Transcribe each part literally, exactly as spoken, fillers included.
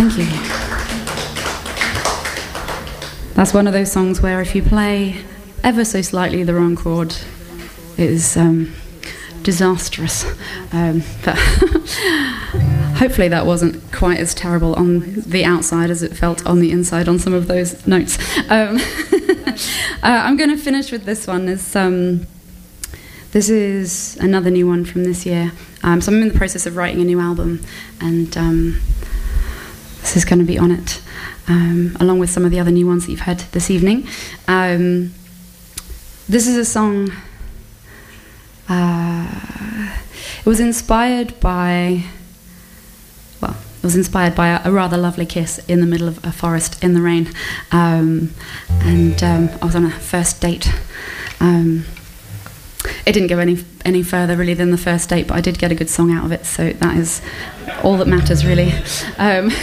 Thank you. That's one of those songs where if you play ever so slightly the wrong chord, it is um, disastrous. Um, but hopefully that wasn't quite as terrible on the outside as it felt on the inside on some of those notes. Um, uh, I'm going to finish with this one. It's, um, this is another new one from this year. Um, so I'm in the process of writing a new album, and um, this is going to be on it, um, along with some of the other new ones that you've heard this evening. Um, this is a song, uh, it was inspired by, well, it was inspired by a, a rather lovely kiss in the middle of a forest in the rain. Um, and um, I was on a first date. Um, it didn't go any any further really than the first date, but I did get a good song out of it, so that is all that matters really. Um,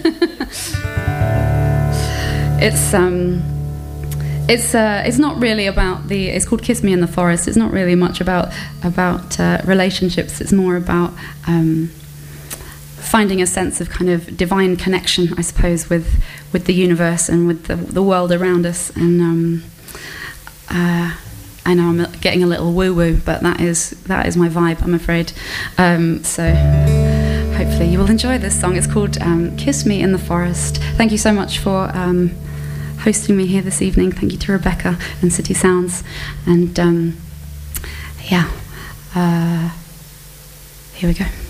it's um, it's uh, it's not really about the. It's called "Kiss Me in the Forest." It's not really much about about uh, relationships. It's more about um, finding a sense of kind of divine connection, I suppose, with with the universe and with the the world around us. And um, uh, I know I'm getting a little woo-woo, but that is that is my vibe, I'm afraid. Um, so hopefully you will enjoy this song. It's called um, "Kiss Me in the Forest." Thank you so much for um, hosting me here this evening. Thank you to Rebecca and City Sounds. And um, yeah, uh, here we go.